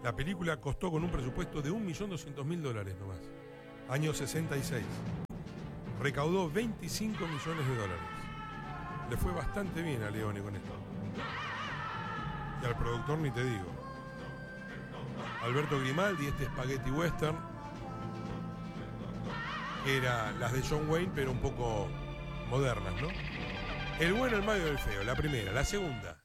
La película costó con un presupuesto de $1.200.000 nomás. Año 66. Recaudó $25 millones. Le fue bastante bien a Leone con esto. Y al productor ni te digo. Alberto Grimaldi, este Spaghetti Western, era las de John Wayne, pero un poco modernas, ¿no? El bueno, el malo y el feo, la primera. La segunda,